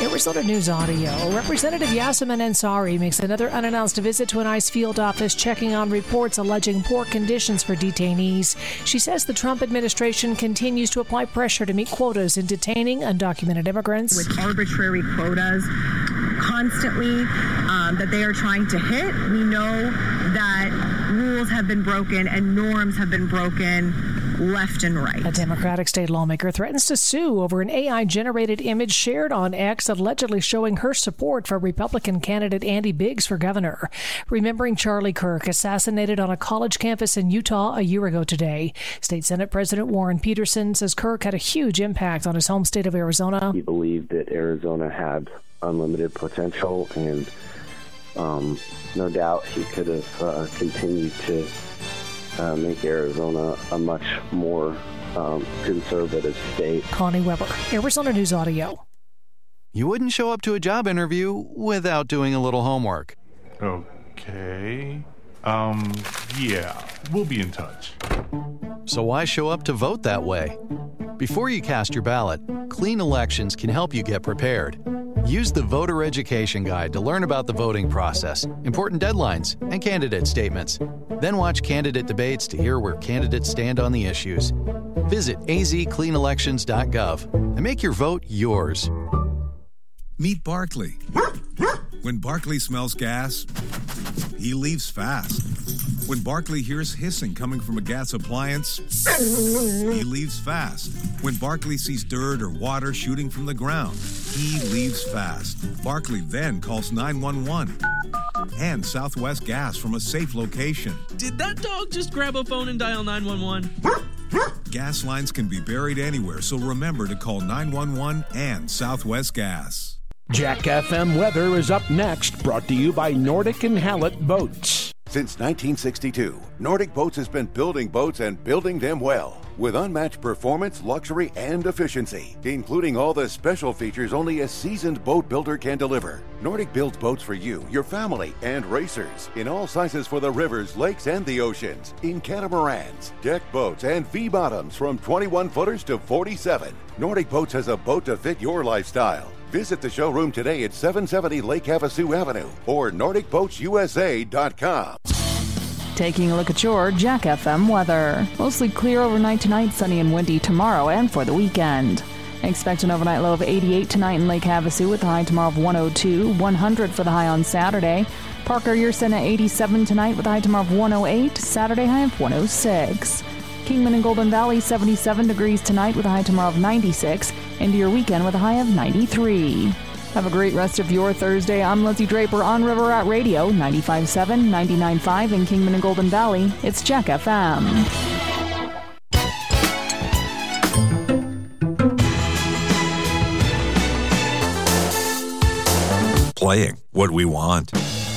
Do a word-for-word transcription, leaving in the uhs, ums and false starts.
Arizona News Audio. Representative Yasemin Ansari makes another unannounced visit to an ICE field office checking on reports alleging poor conditions for detainees. She says the Trump administration continues to apply pressure to meet quotas in detaining undocumented immigrants. With arbitrary quotas constantly um, that they are trying to hit, we know that rules have been broken and norms have been broken left and right. A Democratic state lawmaker threatens to sue over an A I-generated image shared on X allegedly showing her support for Republican candidate Andy Biggs for governor. Remembering Charlie Kirk, assassinated on a college campus in Utah a year ago today. State Senate President Warren Peterson says Kirk had a huge impact on his home state of Arizona. He believed that Arizona had unlimited potential, and um, no doubt he could have uh, continued to Uh, make Arizona a much more um, conservative state. Connie Weber, Arizona News Audio. You wouldn't show up to a job interview without doing a little homework. Okay. Um, yeah, we'll be in touch. So why show up to vote that way? Before you cast your ballot, Clean Elections can help you get prepared. Use the Voter Education Guide to learn about the voting process, important deadlines, and candidate statements. Then watch candidate debates to hear where candidates stand on the issues. Visit a z clean elections dot gov and make your vote yours. Meet Barkley. When Barkley smells gas, he leaves fast. When Barkley hears hissing coming from a gas appliance, he leaves fast. When Barkley sees dirt or water shooting from the ground, he leaves fast. Barkley then calls nine one one and Southwest Gas from a safe location. Did that dog just grab a phone and dial nine one one? Gas lines can be buried anywhere, so remember to call nine one one and Southwest Gas. Jack F M Weather is up next, brought to you by Nordic and Hallett Boats. Since nineteen sixty-two, Nordic Boats has been building boats and building them well, with unmatched performance, luxury, and efficiency, including all the special features only a seasoned boat builder can deliver. Nordic builds boats for you, your family, and racers, in all sizes for the rivers, lakes, and the oceans, in catamarans, deck boats, and V-bottoms from twenty-one footers to forty-seven. Nordic Boats has a boat to fit your lifestyle. Visit the showroom today at seven seventy Lake Havasu Avenue or nordic boats u s a dot com. Taking a look at your Jack F M weather. Mostly clear overnight tonight, sunny and windy tomorrow and for the weekend. Expect an overnight low of eighty-eight tonight in Lake Havasu with a high tomorrow of one oh two, one hundred for the high on Saturday. Parker, Yerson at eighty-seven tonight with a high tomorrow of one oh eight, Saturday high of one oh six. Kingman and Golden Valley, seventy-seven degrees tonight with a high tomorrow of ninety-six. Into your weekend with a high of ninety-three. Have a great rest of your Thursday. I'm Lindsay Draper on River Rat Radio, ninety-five point seven, ninety-nine point five in Kingman and Golden Valley. It's Jack F M. Playing what we want.